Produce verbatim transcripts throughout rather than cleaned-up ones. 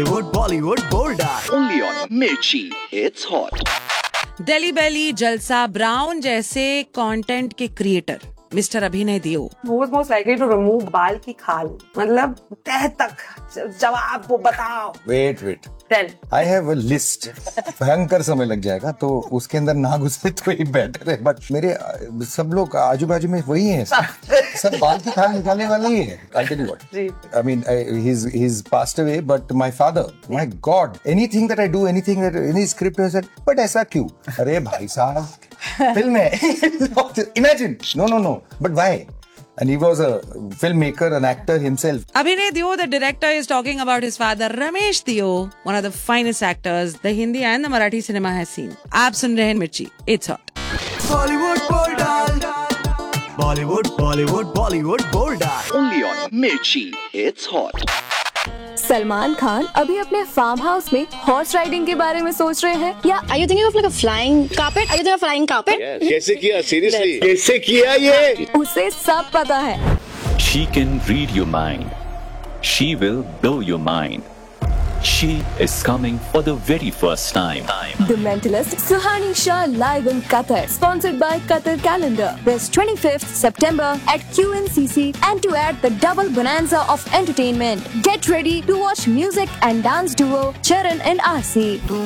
Bollywood, Bollywood, bold Only on Mirchi. It's hot. Delhi बेली जलसा brown जैसे content के creator mister अभिनय दियो Who was most likely to remove बाल की खाल? मतलब तह तक जवाब वो बताओ. Wait wait Tell. I have a list. भयंकर समय लग जाएगा तो उसके अंदर ना घुसे तो ही बेटर है. बट मेरे अ, सब लोग आजू बाजू में वही हैं. सब बाल की खाल निकालने वाले ही है. I tell you what, I mean he is he is passed away, but my father, my God, anything that I do, anything that any script is that, but ऐसा क्यों? अरे भाई साहब फिल्म है. Imagine. No no no, but why? And he was a filmmaker, an actor himself. Abhinay Dio, the director, is talking about his father Ramesh Dio, one of the finest actors the Hindi and the Marathi cinema has seen. आप सुन रहे हैं मिर्ची. It's hot. Bollywood, bold Bollywood, Bollywood, Bollywood, bold Only on Mirchi. It's hot. Salman Khan अभी अपने farm house में horse riding के बारे में सोच रहे हैं या Are you thinking of like a flying carpet? Are you thinking of flying carpet? कैसे किया? सीरियसली कैसे किया ये? उसे सब पता है. She can read your mind. She will blow your mind. She is coming for the very first time. The Mentalist Suhani Shah live in Qatar, sponsored by Qatar Calendar. This twenty-fifth September at Q N C C, and to add the double bonanza of entertainment. Get ready to watch music and dance duo Charan and Aarsi.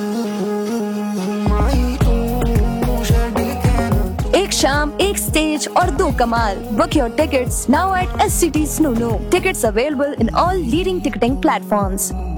एक शाम, एक stage और दो कमाल. Book your tickets now at S C T Snoono. Tickets available in all leading ticketing platforms.